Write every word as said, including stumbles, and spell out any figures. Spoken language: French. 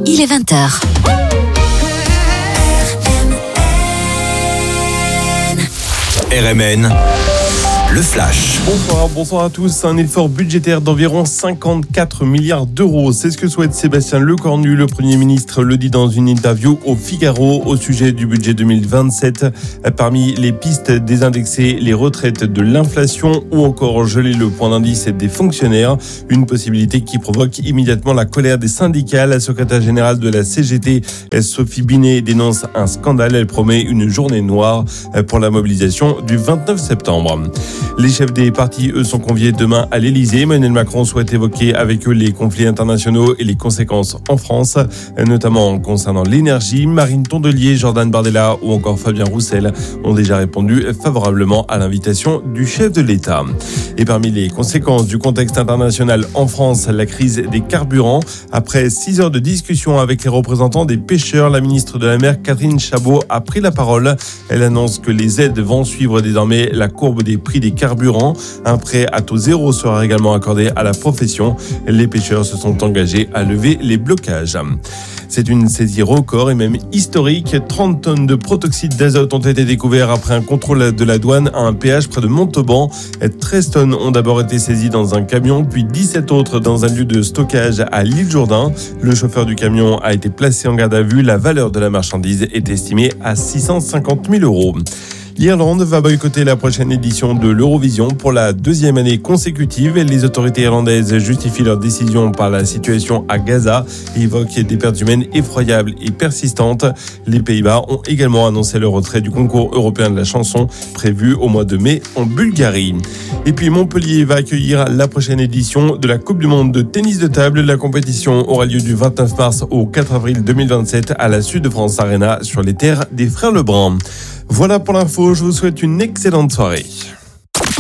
il est vingt heures. R M N, le flash. Bonsoir, bonsoir à tous. Un effort budgétaire d'environ cinquante-quatre milliards d'euros. C'est ce que souhaite Sébastien Lecornu. Le Premier ministre le dit dans une interview au Figaro au sujet du budget deux mille vingt-sept. Parmi les pistes, désindexer les retraites de l'inflation ou encore geler le point d'indice des fonctionnaires. Une possibilité qui provoque immédiatement la colère des syndicats. La secrétaire générale de la C G T, Sophie Binet, dénonce un scandale. Elle promet une journée noire pour la mobilisation du vingt-neuf septembre. Les chefs des partis, eux, sont conviés demain à l'Elysée. Emmanuel Macron souhaite évoquer avec eux les conflits internationaux et les conséquences en France, notamment concernant l'énergie. Marine Tondelier, Jordan Bardella ou encore Fabien Roussel ont déjà répondu favorablement à l'invitation du chef de l'État. Et parmi les conséquences du contexte international en France, la crise des carburants. Après six heures de discussion avec les représentants des pêcheurs, la ministre de la Mer, Catherine Chabot, a pris la parole. Elle annonce que les aides vont suivre désormais la courbe des prix des carburants. Un prêt à taux zéro sera également accordé à la profession. Les pêcheurs se sont engagés à lever les blocages. C'est une saisie record et même historique. trente tonnes de protoxyde d'azote ont été découvertes après un contrôle de la douane à un péage près de Montauban. treize tonnes ont d'abord été saisies dans un camion, puis dix-sept autres dans un lieu de stockage à l'île Jourdain. Le chauffeur du camion a été placé en garde à vue. La valeur de la marchandise est estimée à six cent cinquante mille euros. L'Irlande va boycotter la prochaine édition de l'Eurovision pour la deuxième année consécutive. Les autorités irlandaises justifient leur décision par la situation à Gaza et évoquent des pertes humaines effroyables et persistantes. Les Pays-Bas ont également annoncé le retrait du concours européen de la chanson prévu au mois de mai en Bulgarie. Et puis Montpellier va accueillir la prochaine édition de la Coupe du Monde de tennis de table. La compétition aura lieu du vingt-neuf mars au quatre avril deux mille vingt-sept à la Sud de France Arena sur les terres des Frères Lebrun. Voilà pour l'info, je vous souhaite une excellente soirée.